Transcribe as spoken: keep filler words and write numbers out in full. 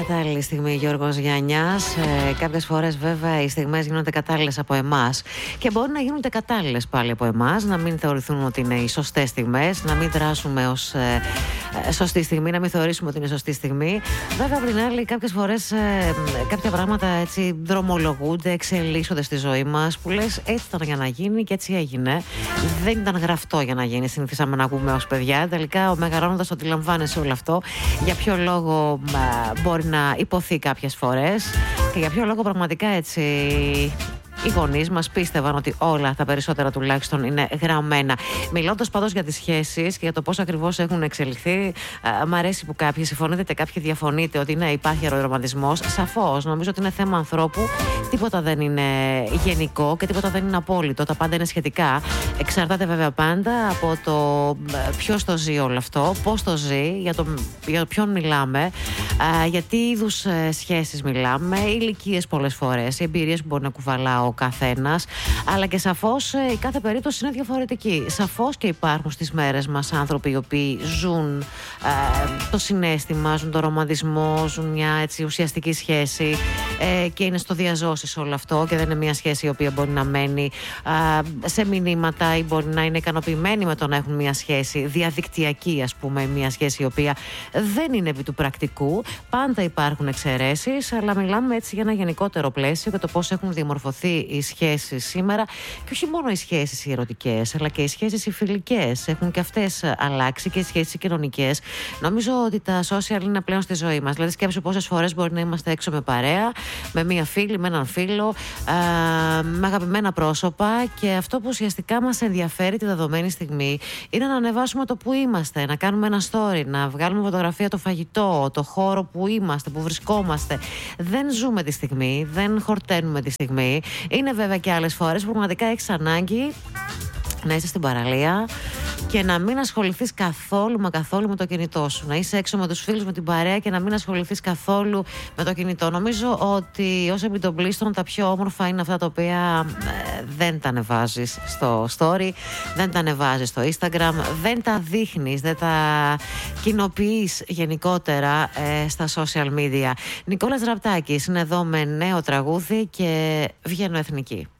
κατάλληλη στιγμή, Γιώργος Γιάννιας. Ε, κάποιες φορές, βέβαια, οι στιγμές γίνονται κατάλληλες από εμάς και μπορεί να γίνονται κατάλληλες πάλι από εμάς, να μην θεωρηθούν ότι είναι οι σωστές στιγμές, να μην δράσουμε ως ε, ε, σωστή στιγμή, να μην θεωρήσουμε ότι είναι σωστή στιγμή. Βέβαια, από την άλλη, κάποιες φορές ε, κάποια πράγματα έτσι δρομολογούνται, εξελίσσονται στη ζωή μας, που λες έτσι ήταν για να γίνει και έτσι έγινε. Δεν ήταν γραφτό για να γίνει, συνηθίσαμε να ακούμε ως παιδιά. Τελικά, ο μεγαλώνοντας, αντιλαμβάνεσαι όλο αυτό. Για ποιο λόγο α, μπορεί να υποθεί κάποιες φορές και για ποιο λόγο πραγματικά έτσι οι γονείς μας πίστευαν ότι όλα τα περισσότερα τουλάχιστον είναι γραμμένα. Μιλώντας πάντως για τις σχέσεις και για το πώς ακριβώς έχουν εξελιχθεί, α, μ' αρέσει που κάποιοι συμφωνείτε και κάποιοι διαφωνείτε ότι ναι, υπάρχει αερορομαντισμός. Σαφώς, νομίζω ότι είναι θέμα ανθρώπου. Τίποτα δεν είναι γενικό και τίποτα δεν είναι απόλυτο. Τα πάντα είναι σχετικά. Εξαρτάται βέβαια πάντα από το ποιος το ζει όλο αυτό, πώς το ζει, για, το, για ποιον μιλάμε, α, για τι είδους ε, σχέσεις μιλάμε, ηλικίες πολλές φορές, εμπειρίες που μπορεί να κουβαλά ο καθένας, αλλά και σαφώς ε, η κάθε περίπτωση είναι διαφορετική. Σαφώς και υπάρχουν στις μέρες μας άνθρωποι οι οποίοι ζουν ε, το συναίσθημα, ζουν το ρομαντισμό, ζουν μια έτσι ουσιαστική σχέση ε, και είναι στο διαζώσεις όλο αυτό και δεν είναι μια σχέση η οποία μπορεί να μένει ε, σε μηνύματα ή μπορεί να είναι ικανοποιημένοι με το να έχουν μια σχέση διαδικτυακή, ας πούμε, μια σχέση η οποία δεν είναι επί του πρακτικού. Πάντα υπάρχουν εξαιρέσεις, αλλά μιλάμε έτσι για ένα γενικότερο πλαίσιο για το πώς έχουν διαμορφωθεί οι σχέσεις σήμερα και όχι μόνο οι σχέσεις οι ερωτικές, αλλά και οι σχέσεις οι φιλικές. Έχουν και αυτές αλλάξει και οι σχέσεις οι κοινωνικές. Νομίζω ότι τα social είναι πλέον στη ζωή μας. Δηλαδή, σκέψου πόσες φορές μπορεί να είμαστε έξω με παρέα, με μία φίλη, με έναν φίλο, α, με αγαπημένα πρόσωπα και αυτό που ουσιαστικά μας ενδιαφέρει τη δεδομένη στιγμή είναι να ανεβάσουμε το που είμαστε, να κάνουμε ένα story, να βγάλουμε φωτογραφία το φαγητό, το χώρο που είμαστε, που βρισκόμαστε. Δεν ζούμε τη στιγμή, δεν χορταίνουμε τη στιγμή. Είναι βέβαια και άλλες φορές που πραγματικά έχεις ανάγκη να είσαι στην παραλία και να μην ασχοληθείς καθόλου μα καθόλου με το κινητό σου. Να είσαι έξω με τους φίλους, με την παρέα και να μην ασχοληθείς καθόλου με το κινητό. Νομίζω ότι ως επιτοπλίστων τα πιο όμορφα είναι αυτά τα οποία ε, δεν τα ανεβάζεις στο story, δεν τα ανεβάζεις στο Instagram, δεν τα δείχνεις, δεν τα κοινοποιείς γενικότερα ε, στα social media. Νικόλας Ραπτάκης είναι εδώ με νέο τραγούδι και βγαίνω εθνική.